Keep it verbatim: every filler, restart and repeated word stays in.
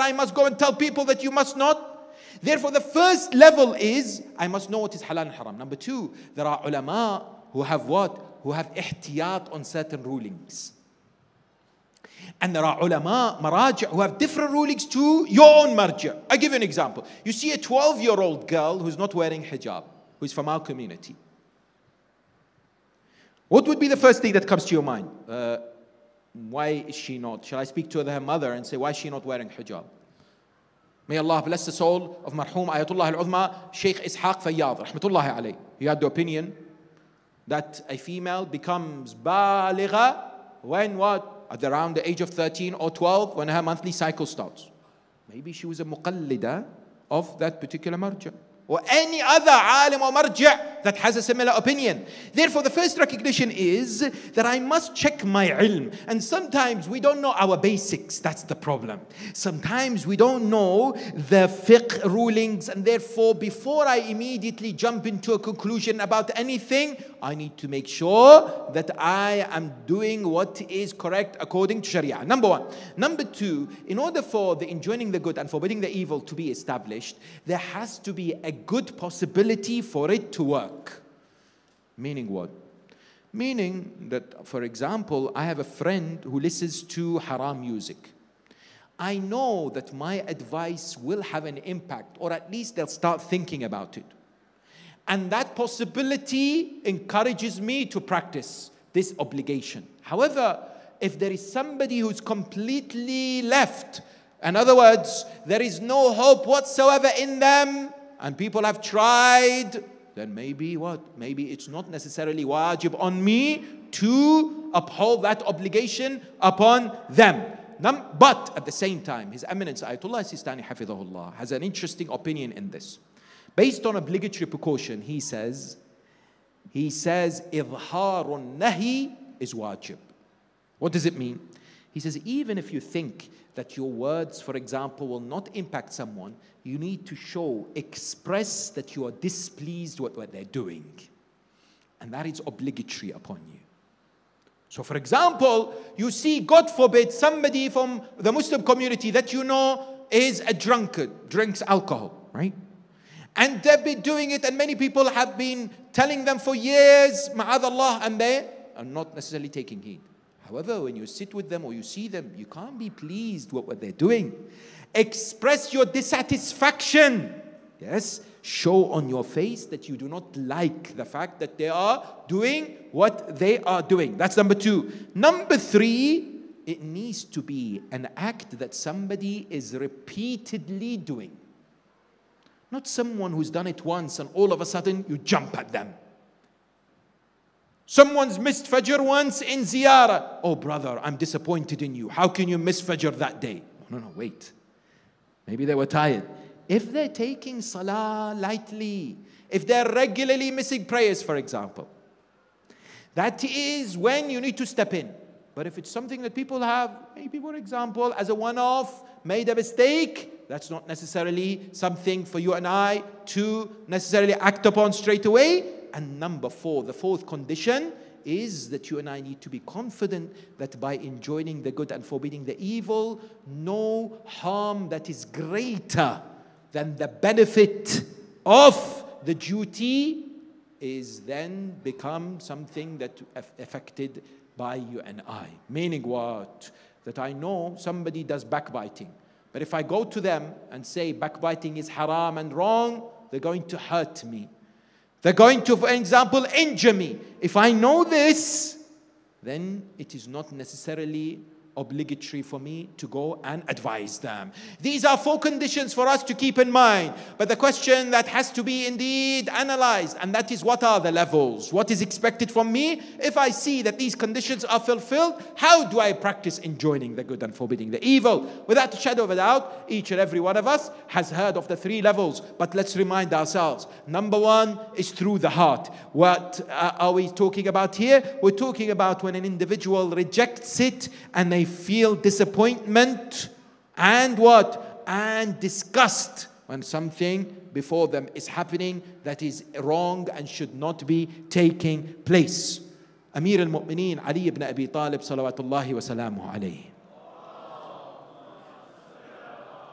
I must go and tell people that you must not? Therefore, the first level is, I must know what is halal and haram. Number two, there are ulama who have what? Who have ihtiyat on certain rulings. And there are ulama, maraji' who have different rulings to your own marji'. I give you an example. You see a twelve-year-old girl who's not wearing hijab, who's from our community. What would be the first thing that comes to your mind? Uh, why is she not? Shall I speak to her mother and say, why is she not wearing hijab? May Allah bless the soul of Marhum Ayatullah al-Uzma, Sheikh Ishaq Fayyad, rahmatullahi alayh. He had the opinion that a female becomes baligha when what? At around the age of thirteen or twelve, when her monthly cycle starts. Maybe she was a muqallida of that particular marja', or any other alim or marja' that has a similar opinion. Therefore, the first recognition is that I must check my ilm. And sometimes we don't know our basics. That's the problem. Sometimes we don't know the fiqh rulings, and therefore, before I immediately jump into a conclusion about anything, I need to make sure that I am doing what is correct according to Sharia. Number one. Number two, in order for the enjoining the good and forbidding the evil to be established, there has to be a good possibility for it to work. Meaning what? Meaning that, for example, I have a friend who listens to haram music. I know that my advice will have an impact, or at least they'll start thinking about it. And that possibility encourages me to practice this obligation. However, if there is somebody who's completely left, in other words, there is no hope whatsoever in them, and people have tried, then maybe what? Maybe it's not necessarily wajib on me to uphold that obligation upon them. But at the same time, His Eminence Ayatollah Sistani Hafidhahullah has an interesting opinion in this. Based on obligatory precaution, he says, he says, إظهار النهي is wajib. What does it mean? He says, even if you think that your words, for example, will not impact someone, you need to show, express that you are displeased with what they're doing. And that is obligatory upon you. So, for example, you see, God forbid, somebody from the Muslim community that you know is a drunkard, drinks alcohol, right? And they've been doing it, and many people have been telling them for years, ma'adallah, and they are not necessarily taking heed. However, when you sit with them or you see them, you can't be pleased with what they're doing. Express your dissatisfaction. Yes, show on your face that you do not like the fact that they are doing what they are doing. That's number two. Number three, it needs to be an act that somebody is repeatedly doing. Not someone who's done it once and all of a sudden you jump at them. Someone's missed Fajr once in ziyarah. Oh brother, I'm disappointed in you. How can you miss Fajr that day? No, no, wait. Maybe they were tired. If they're taking salah lightly, if they're regularly missing prayers, for example, that is when you need to step in. But if it's something that people have, maybe for example, as a one-off, made a mistake, that's not necessarily something for you and I to necessarily act upon straight away. And number four, the fourth condition is that you and I need to be confident that by enjoining the good and forbidding the evil, no harm that is greater than the benefit of the duty is then become something that affected by you and I. Meaning what? That I know somebody does backbiting. But if I go to them and say backbiting is haram and wrong, they're going to hurt me. They're going to, for example, injure me. If I know this, then it is not necessarily obligatory for me to go and advise them. These are four conditions for us to keep in mind. But the question that has to be indeed analyzed, and that is, what are the levels? What is expected from me? If I see that these conditions are fulfilled, how do I practice enjoining the good and forbidding the evil? Without a shadow of a doubt, each and every one of us has heard of the three levels. But let's remind ourselves. Number one is through the heart. What uh, are we talking about here? We're talking about when an individual rejects it and they feel disappointment and what? And disgust when something before them is happening that is wrong and should not be taking place. Amir al-Mu'mineen Ali ibn Abi Talib salawatullahi wa salamuhu alayhi.